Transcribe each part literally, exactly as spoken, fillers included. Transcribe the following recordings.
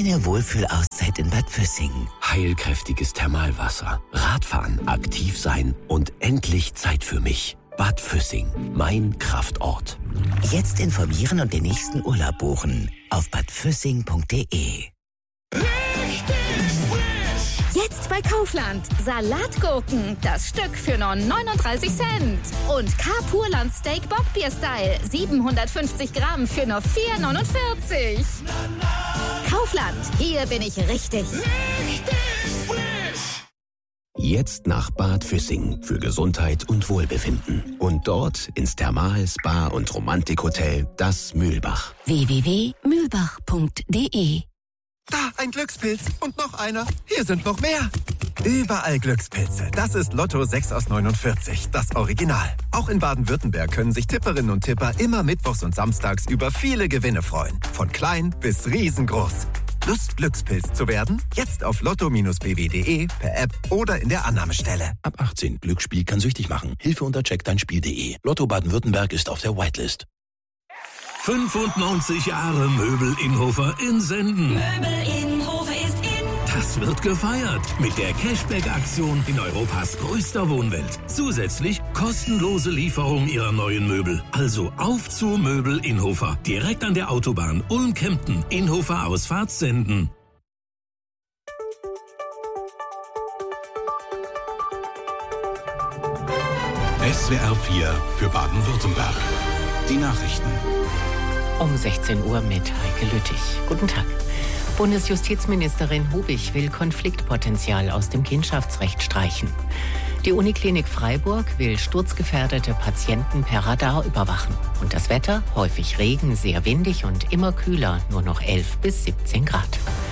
Eine Wohlfühlauszeit in Bad Füssing. Heilkräftiges Thermalwasser, Radfahren, aktiv sein und endlich Zeit für mich. Bad Füssing, mein Kraftort. Jetzt informieren und den nächsten Urlaub buchen auf bad füssing punkt de. Jetzt bei Kaufland. Salatgurken, das Stück für nur neununddreißig Cent. Und K-Purland Steak Bockbier-Style, siebenhundertfünfzig Gramm für nur vier neunundvierzig. Kaufland, hier bin ich richtig. Richtig frisch. Jetzt nach Bad Füssing für Gesundheit und Wohlbefinden. Und dort ins Thermal-, Spa- und Romantikhotel Das Mühlbach. w w w punkt mühlbach punkt de. Da, ein Glückspilz. Und noch einer. Hier sind noch mehr. Überall Glückspilze. Das ist Lotto sechs aus neunundvierzig, das Original. Auch in Baden-Württemberg können sich Tipperinnen und Tipper immer mittwochs und samstags über viele Gewinne freuen. Von klein bis riesengroß. Lust, Glückspilz zu werden? Jetzt auf lotto Bindestrich b w punkt de, per App oder in der Annahmestelle. Ab achtzehn. Glücksspiel kann süchtig machen. Hilfe unter check dein Spiel punkt de. Lotto Baden-Württemberg ist auf der Whitelist. fünfundneunzig Jahre Möbel Innhofer in Senden. Möbel Innhofer ist in. Das wird gefeiert mit der Cashback-Aktion in Europas größter Wohnwelt. Zusätzlich kostenlose Lieferung Ihrer neuen Möbel. Also auf zu Möbel Innhofer. Direkt an der Autobahn Ulm-Kempten. Innhofer Ausfahrt Senden. S W R vier für Baden-Württemberg. Die Nachrichten. Um sechzehn Uhr mit Heike Lüttich. Guten Tag. Bundesjustizministerin Hubig will Konfliktpotenzial aus dem Kindschaftsrecht streichen. Die Uniklinik Freiburg will sturzgefährdete Patienten per Radar überwachen. Und das Wetter? Häufig Regen, sehr windig und immer kühler, nur noch elf bis siebzehn Grad.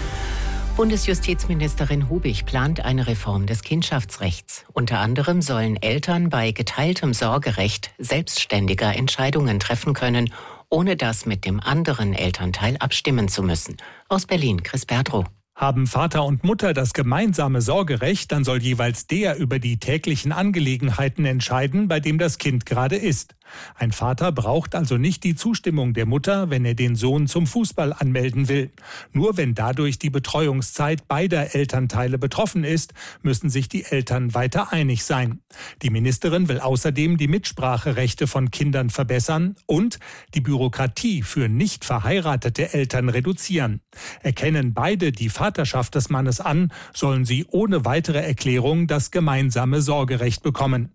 Bundesjustizministerin Hubig plant eine Reform des Kindschaftsrechts. Unter anderem sollen Eltern bei geteiltem Sorgerecht selbstständiger Entscheidungen treffen können, ohne das mit dem anderen Elternteil abstimmen zu müssen. Aus Berlin, Chris Berdrow. Haben Vater und Mutter das gemeinsame Sorgerecht, dann soll jeweils der über die täglichen Angelegenheiten entscheiden, bei dem das Kind gerade ist. Ein Vater braucht also nicht die Zustimmung der Mutter, wenn er den Sohn zum Fußball anmelden will. Nur wenn dadurch die Betreuungszeit beider Elternteile betroffen ist, müssen sich die Eltern weiter einig sein. Die Ministerin will außerdem die Mitspracherechte von Kindern verbessern und die Bürokratie für nicht verheiratete Eltern reduzieren. Erkennen beide die Vaterschaft des Mannes an, sollen sie ohne weitere Erklärung das gemeinsame Sorgerecht bekommen.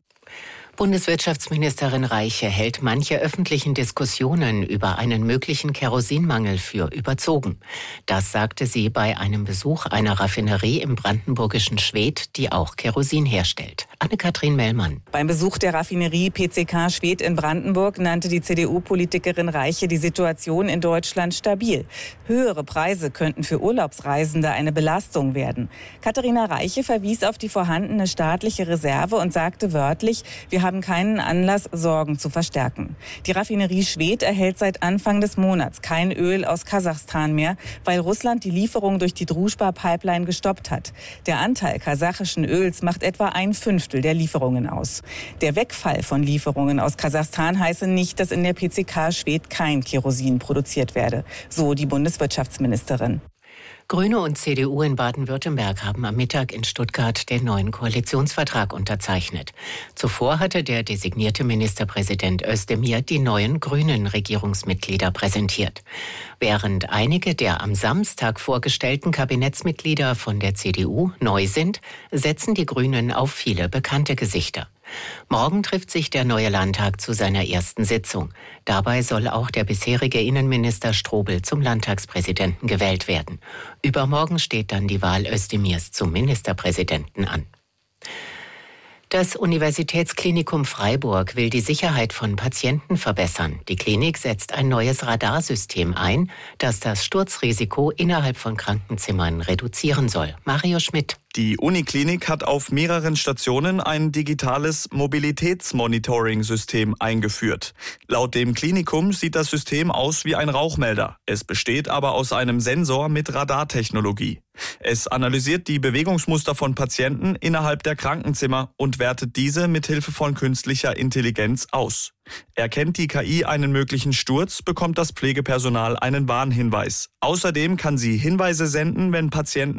Bundeswirtschaftsministerin Reiche hält manche öffentlichen Diskussionen über einen möglichen Kerosinmangel für überzogen. Das sagte sie bei einem Besuch einer Raffinerie im brandenburgischen Schwedt, die auch Kerosin herstellt. Anne-Kathrin Mellmann. Beim Besuch der Raffinerie P C K Schwedt in Brandenburg nannte die C D U-Politikerin Reiche die Situation in Deutschland stabil. Höhere Preise könnten für Urlaubsreisende eine Belastung werden. Katharina Reiche verwies auf die vorhandene staatliche Reserve und sagte wörtlich, wir haben keinen Anlass, Sorgen zu verstärken. Die Raffinerie Schwedt erhält seit Anfang des Monats kein Öl aus Kasachstan mehr, weil Russland die Lieferung durch die Druzhba-Pipeline gestoppt hat. Der Anteil kasachischen Öls macht etwa ein Fünftel der Lieferungen aus. Der Wegfall von Lieferungen aus Kasachstan heiße nicht, dass in der P C K Schwedt kein Kerosin produziert werde, so die Bundeswirtschaftsministerin. Grüne und C D U in Baden-Württemberg haben am Mittag in Stuttgart den neuen Koalitionsvertrag unterzeichnet. Zuvor hatte der designierte Ministerpräsident Özdemir die neuen grünen Regierungsmitglieder präsentiert. Während einige der am Samstag vorgestellten Kabinettsmitglieder von der C D U neu sind, setzen die Grünen auf viele bekannte Gesichter. Morgen trifft sich der neue Landtag zu seiner ersten Sitzung. Dabei soll auch der bisherige Innenminister Strobel zum Landtagspräsidenten gewählt werden. Übermorgen steht dann die Wahl Özdemirs zum Ministerpräsidenten an. Das Universitätsklinikum Freiburg will die Sicherheit von Patienten verbessern. Die Klinik setzt ein neues Radarsystem ein, das das Sturzrisiko innerhalb von Krankenzimmern reduzieren soll. Mario Schmidt. Die Uniklinik hat auf mehreren Stationen ein digitales Mobilitätsmonitoring-System eingeführt. Laut dem Klinikum sieht das System aus wie ein Rauchmelder. Es besteht aber aus einem Sensor mit Radartechnologie. Es analysiert die Bewegungsmuster von Patienten innerhalb der Krankenzimmer und wertet diese mit Hilfe von künstlicher Intelligenz aus. Erkennt die K I einen möglichen Sturz, bekommt das Pflegepersonal einen Warnhinweis. Außerdem kann sie Hinweise senden, wenn Patienten